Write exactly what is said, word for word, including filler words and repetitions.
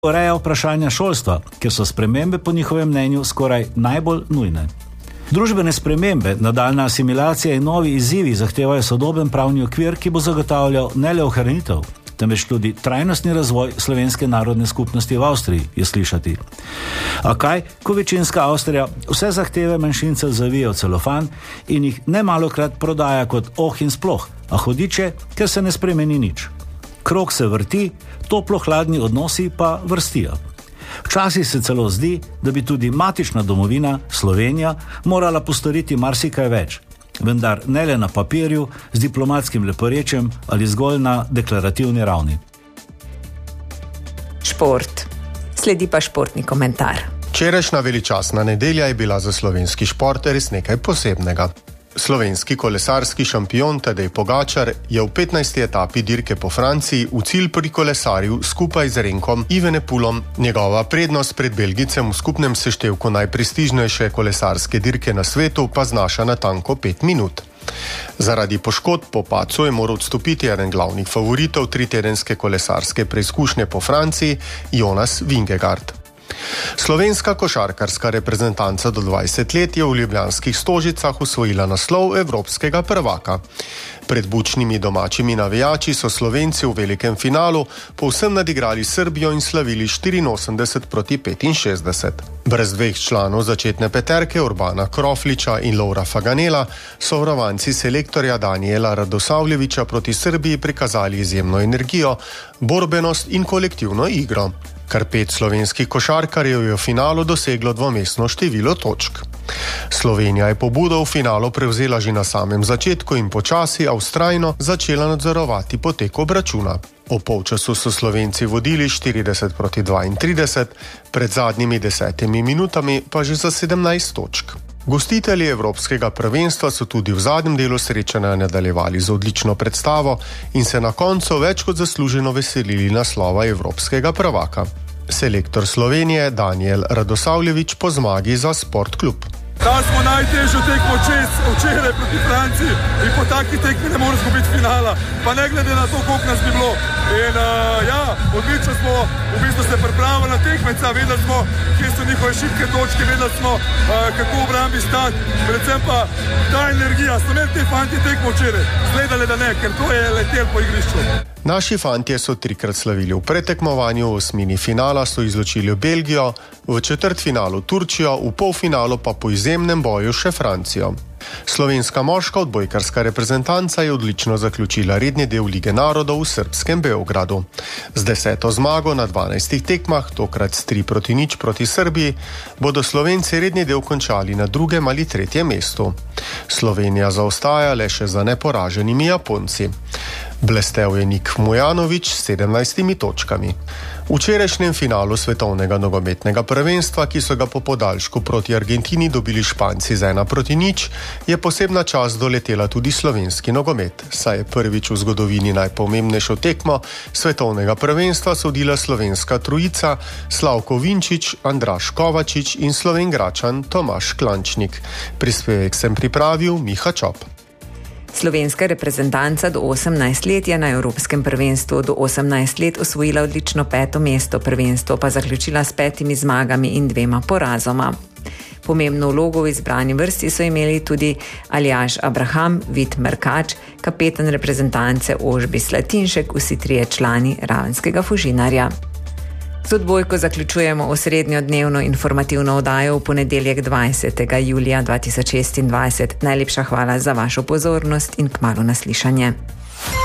ureja vprašanja šolstva, ker so spremembe po njihovem mnenju skoraj najbolj nujne. Družbene spremembe, nadaljna asimilacija in novi izzivi zahtevajo sodoben pravni okvir, ki bo zagotavljal ne le ohranitev, temveč tudi trajnostni razvoj slovenske narodne skupnosti v Avstriji, je slišati. A kaj, ko večinska Avstrija vse zahteve manjšincev zavije v celofan in jih nemalokrat prodaja kot oh in sploh, a hudiče, ker se ne spremeni nič. Krog se vrti, toplo-hladni odnosi pa vrstijo. Včasih se celo zdi, da bi tudi matična domovina, Slovenija, morala postoriti marsikaj več, vendar ne le na papirju, z diplomatskim leporečjem ali zgolj na deklarativni ravni. Šport. Sledi pa športni komentar. Včerajšnja veličastna nedelja je bila za slovenski šport res nekaj posebnega. Slovenski kolesarski šampion Tadej Pogačar je v petnajsti etapi dirke po Franciji v cilj prikolesaril skupaj z Renkom Evenepoelom. Njegova prednost pred Belgijcem v skupnem seštevku najprestižnejše kolesarske dirke na svetu pa znaša natanko pet minut. Zaradi poškodb po padcu je moral odstopiti eden glavnih favoritov tritedenske kolesarske preizkušnje po Franciji, Jonas Vingegaard. Slovenska košarkarska reprezentanca do dvajset let je v ljubljanskih Stožicah osvojila naslov evropskega prvaka. Pred bučnimi domačimi navijači so Slovenci v velikem finalu povsem nadigrali Srbijo in slavili štiriinosemdeset proti petinšestdeset. Brez dveh članov začetne peterke Urbana Krofliča in Lovra Faganela so varovanci selektorja Danijela Radosavljevića proti Srbiji prikazali izjemno energijo, borbenost in kolektivno igro. Kar pet slovenskih košarkarjev je v finalu doseglo dvomestno število točk. Slovenija je pobudo v finalu prevzela že na samem začetku in počasi, a vztrajno začela nadzorovati potek obračuna. O polčasu so Slovenci vodili štirideset proti dvaintrideset, pred zadnjimi desetimi minutami pa že za sedemnajst točk. Gostitelji evropskega prvenstva so tudi v zadnjem delu srečanja nadaljevali z odlično predstavo in se na koncu več kot zasluženo veselili naslova evropskega prvaka. Selektor Slovenije Danijel Radosavljević po zmagi za Sport klub. Da smo najtežjo tekmo včeraj proti Franciji in po taki tekmi ne moremo izgubiti finala, pa ne glede na to, koliko nas bi bilo. In uh, ja, odlično smo v bistvu se pripravili na tekmeca, vedeli smo, kje so njihove šibke točke, vedeli smo, uh, kako v obrambi stati, predvsem pa ta energija. So imeli te fanti tekmo včeraj, zgledali da ne, ker to je letel po igrišču. Naši fantje so trikrat slavili v pretekmovanju, v osmini finala so izločili Belgijo, v četrtfinalu Turčijo, v polfinalu pa po izjemnem boju še Francijo. Slovenska moška odbojkarska reprezentanca je odlično zaključila redni del Lige narodov v srbskem Beogradu. Z deseto zmago na dvanajstih tekmah, tokrat s tri proti nič proti Srbiji, bodo Slovenci redni del končali na drugem ali tretjem mestu. Slovenija zaostaja le še za neporaženimi Japonci. Blestel je Nik Mujanović s sedemnajstimi točkami. V včerajšnjem finalu svetovnega nogometnega prvenstva, ki so ga po podaljšku proti Argentini dobili Španci z ena proti nič, je posebna čast doletela tudi slovenski nogomet, saj je prvič v zgodovini najpomembnejšo tekmo svetovnega prvenstva sodila slovenska trojica Slavko Vinčić, Andraž Kovačič in Slovenjgračan Tomaž Klančnik. Prispevek sem pripravil Miha Čop. Slovenska reprezentanca do osemnajst let je na Evropskem prvenstvu do osemnajst let osvojila odlično peto mesto, prvenstvo pa zaključila s petimi zmagami in dvema porazoma. Pomembno vlogo v izbrani vrsti so imeli tudi Aljaž Abraham, Vid Merkač, kapetan reprezentance Ožbi Slatinšek, vsi trije člani Ravenskega Fužinarja. Z odbojko zaključujemo osrednjo dnevno informativno oddajo v ponedeljek dvajsetega julija dva tisoč šestindvajset. Najlepša hvala za vašo pozornost in kmalu naslišanje.